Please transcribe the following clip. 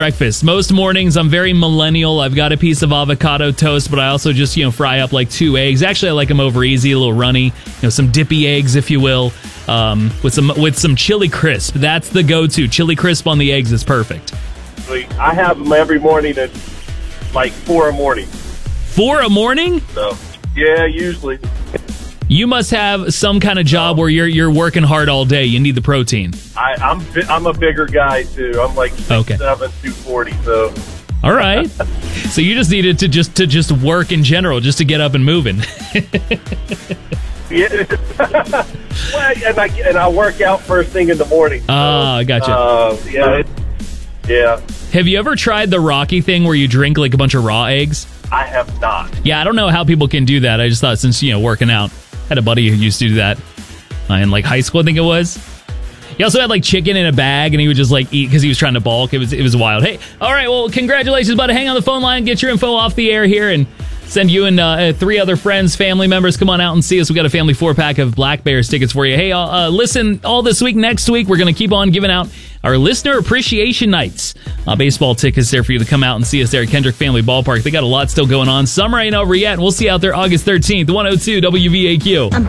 breakfast. Most mornings, I'm very millennial. I've got a piece of avocado toast, but I also just, fry up like 2 eggs. Actually, I like them over easy, a little runny. Some dippy eggs, if you will, with some chili crisp. That's the go-to. Chili crisp on the eggs is perfect. I have them every morning at like 4 a morning. 4 a morning? So, yeah, usually. You must have some kind of job where you're working hard all day. You need the protein. I'm a bigger guy too. I'm like 6'7", 240. So. All right. So you just needed to just work in general, just to get up and moving. Yeah. Well, and I work out first thing in the morning. I gotcha. Yeah. Have you ever tried the Rocky thing where you drink like a bunch of raw eggs? I have not. Yeah, I don't know how people can do that. I just thought since, working out. I had a buddy who used to do that in like high school, I think it was. He also had like chicken in a bag and he would just like eat because he was trying to bulk. It was wild. Hey, all right, well, congratulations, buddy. Hang on the phone line, get your info off the air here, and send you and 3 other friends, family members. Come on out and see us. We got a family 4-pack of Black Bears tickets for you. Hey, listen, all this week, next week, we're going to keep on giving out our listener appreciation nights. Baseball tickets there for you to come out and see us there at Kendrick Family Ballpark. They got a lot still going on. Summer ain't over yet, and we'll see you out there August 13th, 102 WVAQ.